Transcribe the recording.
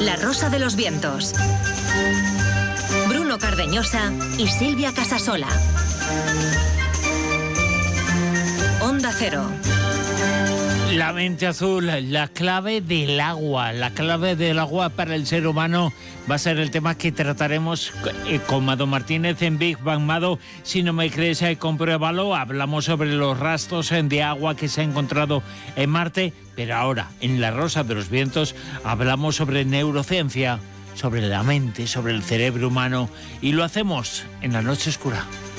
La Rosa de los Vientos. Bruno Cardeñosa y Silvia Casasola. Onda Cero. La mente azul, la clave del agua. La clave del agua para el ser humano va a ser el tema que trataremos con Mado Martínez en Big Bang. Mado, si no me crees, compruébalo. Hablamos sobre los rastros de agua que se ha encontrado en Marte, pero ahora, en La Rosa de los Vientos, hablamos sobre neurociencia, sobre la mente, sobre el cerebro humano, y lo hacemos en La Noche Oscura.